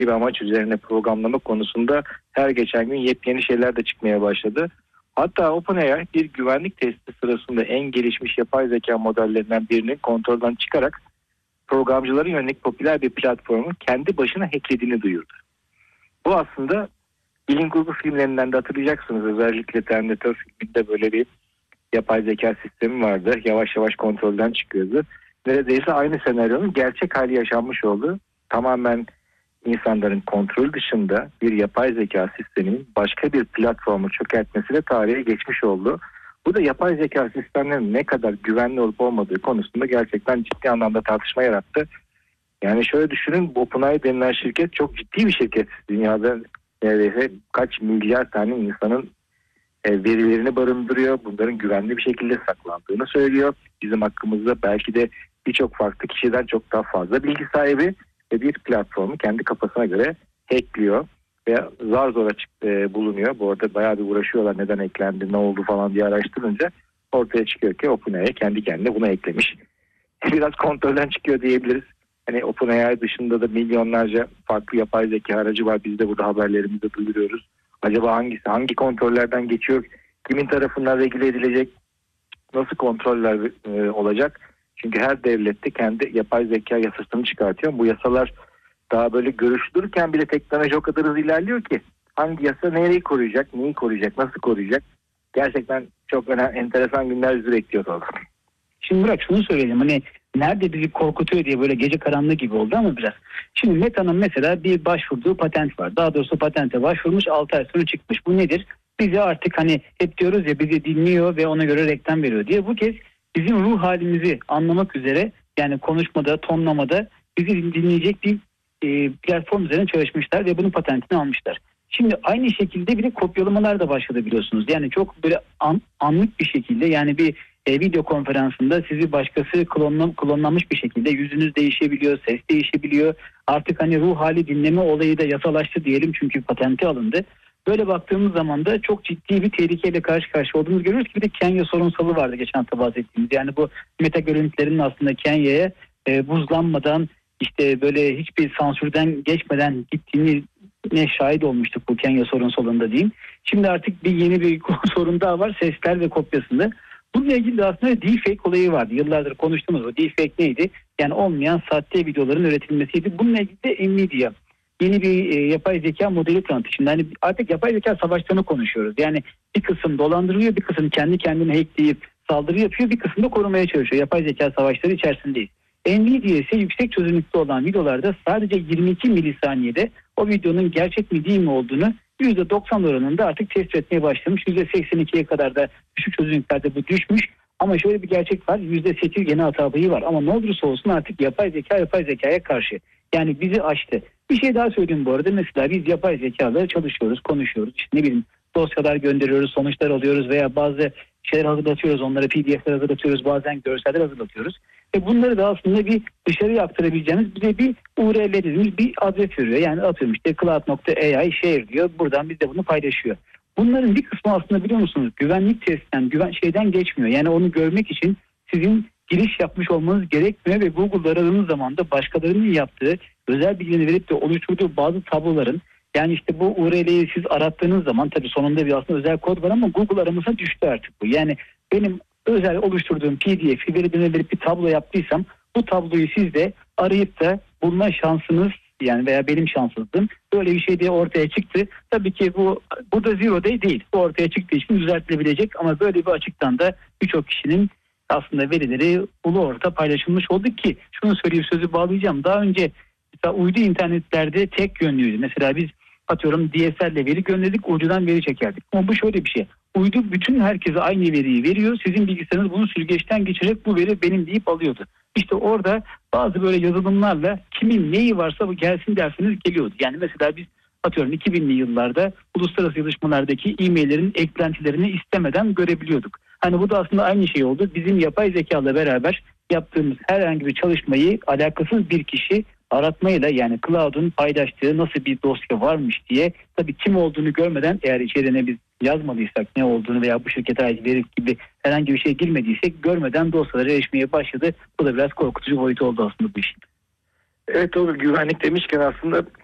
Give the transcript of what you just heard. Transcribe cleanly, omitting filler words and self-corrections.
bir amaç üzerine programlama konusunda her geçen gün yepyeni şeyler de çıkmaya başladı. Hatta OpenAI bir güvenlik testi sırasında en gelişmiş yapay zeka modellerinden birinin kontrolden çıkarak programcılara yönelik popüler bir platformu kendi başına hacklediğini duyurdu. Bu aslında bilim kurgu filmlerinden de hatırlayacaksınız. Özellikle Terminator filminde böyle bir yapay zeka sistemi vardı. Yavaş yavaş kontrolden çıkıyordu. Neredeyse aynı senaryonun gerçek hali yaşanmış oldu. Tamamen insanların kontrol dışında bir yapay zeka sisteminin başka bir platformu çökertmesiyle tarihe geçmiş oldu. Bu da yapay zeka sistemlerinin ne kadar güvenli olup olmadığı konusunda gerçekten ciddi anlamda tartışma yarattı. Yani şöyle düşünün, OpenAI denilen şirket çok ciddi bir şirket. Dünyada neredeyse kaç milyar tane insanın verilerini barındırıyor. Bunların güvenli bir şekilde saklandığını söylüyor. Bizim hakkımızda belki de birçok farklı kişiden çok daha fazla bilgi sahibi ve bir platformu kendi kafasına göre hackliyor ve zar zor bulunuyor. Bu arada bayağı bir uğraşıyorlar, neden eklendi, ne oldu falan diye araştırınca ortaya çıkıyor ki OpenAI kendi kendine bunu eklemiş. Biraz kontrolden çıkıyor diyebiliriz. Hani OpenAI dışında da milyonlarca farklı yapay zeka aracı var. Biz de burada haberlerimizde duyuruyoruz. Acaba hangisi hangi kontrollerden geçiyor? Kimin tarafından regüle edilecek? Nasıl kontroller olacak? Çünkü her devlette kendi yapay zeka yasasını çıkartıyor. Bu yasalar daha böyle görüşülürken bile teknoloji o kadar hızlı ilerliyor ki hangi yasa nereyi koruyacak, neyi koruyacak, nasıl koruyacak? Gerçekten çok enteresan günler bizi bekliyor orada. Şimdi Burak, şunu söyleyelim, hani nerede bizi korkutuyor diye böyle gece karanlığı gibi oldu ama biraz. Şimdi Meta'nın mesela bir başvurduğu patent var. Daha doğrusu patente başvurmuş, 6 ay sonra çıkmış. Bu nedir? Bizi artık hani hep diyoruz ya, bizi dinliyor ve ona göre reklam veriyor diye. Bu kez bizim ruh halimizi anlamak üzere, yani konuşmada, tonlamada bizi dinleyecek bir platform üzerine çalışmışlar ve bunun patentini almışlar. Şimdi aynı şekilde bir de kopyalamalar da başladı biliyorsunuz. Yani çok böyle anlık bir şekilde, yani bir video konferansında sizi başkası klonlanmış bir şekilde yüzünüz değişebiliyor, ses değişebiliyor. Artık hani ruh hali dinleme olayı da yasalaştı diyelim, çünkü patenti alındı. Böyle baktığımız zaman da çok ciddi bir tehlikeyle karşı karşıya olduğumuzu görüyoruz ki bir de Kenya sorunsalı vardı geçen hafta bahsettiğimiz. Yani bu meta görüntülerinin aslında Kenya'ya buzlanmadan, işte böyle hiçbir sansürden geçmeden gittiğini şahit olmuştuk bu Kenya sorunsalında diyeyim. Şimdi artık yeni bir sorun daha var, sesler ve kopyasında. Bununla ilgili de aslında deepfake olayı vardı. Yıllardır konuştuğumuz o deepfake neydi? Yani olmayan sahte videoların üretilmesiydi. Bununla ilgili de Nvidia yeni bir yapay zeka modeli tanıttı. Şimdi hani artık yapay zeka savaşlarını konuşuyoruz. Yani bir kısım dolandırılıyor, bir kısım kendi kendine hackleyip saldırı yapıyor, bir kısım da korumaya çalışıyor. Yapay zeka savaşları içerisindeyiz. Nvidia ise yüksek çözünürlükte olan videolarda sadece 22 milisaniyede o videonun gerçek mi değil mi olduğunu %90 oranında artık tespit etmeye başlamış. %82'ye kadar da düşük çözünürlüklerde bu düşmüş. Ama şöyle bir gerçek var. %8 gene hata payı var. Ama ne olursa olsun artık yapay zekaya karşı. Yani bizi aştı. Bir şey daha söyleyeyim bu arada. Mesela biz yapay zekalarla çalışıyoruz, konuşuyoruz. İşte ne bileyim, dosyalar gönderiyoruz, sonuçlar alıyoruz veya bazı şeyler hazırlatıyoruz. Onlara PDF'ler hazırlatıyoruz. Bazen görseller hazırlatıyoruz. Ve bunları da aslında bir dışarıya aktarabileceğimiz bize bir URL dediğimiz bir adres veriyor. Yani atıyorum işte cloud.ai share diyor. Buradan biz de bunu paylaşıyor. Bunların bir kısmı aslında biliyor musunuz güvenlik testten, şeyden geçmiyor. Yani onu görmek için sizin giriş yapmış olmanız gerekmiyor ve Google'da aradığınız zaman da başkalarının yaptığı, özel bilgilerini verip de oluşturduğu bazı tabloların, yani işte bu URL'yi siz arattığınız zaman tabii sonunda bir aslında özel kod var ama Google aramasına düştü artık bu. Yani benim özel oluşturduğum PDF'i verip bir tablo yaptıysam bu tabloyu siz de arayıp da bulma şansınız, yani veya benim şanssızlığım, böyle bir şey diye ortaya çıktı. Tabii ki bu da zero day değil. Bu ortaya çıktığı için düzeltilebilecek ama böyle bir açıktan da birçok kişinin aslında verileri ulu orta paylaşılmış oldu ki şunu söyleyip sözü bağlayacağım. Daha önce mesela uydu internetlerde tek yönlüydü. Mesela biz atıyorum DSL ile veri gönderdik, uydudan veri çekerdik. Ama bu şöyle bir şey. Uydu bütün herkese aynı veriyi veriyor. Sizin bilgisayarınız bunu süzgeçten geçirerek bu veri benim deyip alıyordu. İşte orada bazı böyle yazılımlarla kimin neyi varsa bu gelsin derseniz geliyordu. Yani mesela biz atıyorum 2000'li yıllarda uluslararası yazışmalardaki e-maillerin eklentilerini istemeden görebiliyorduk. Hani bu da aslında aynı şey oldu. Bizim yapay zekalarla beraber yaptığımız herhangi bir çalışmayı alakasız bir kişi aratmayla, yani cloud'un paylaştığı nasıl bir dosya varmış diye, tabii kim olduğunu görmeden, eğer içeriğine biz yazmadıysak ne olduğunu veya bu şirkete ait veri gibi herhangi bir şey girmediysek görmeden dosyalara erişmeye başladı. Bu da biraz korkutucu boyutu oldu aslında bu işin. Evet, o güvenlik demişken aslında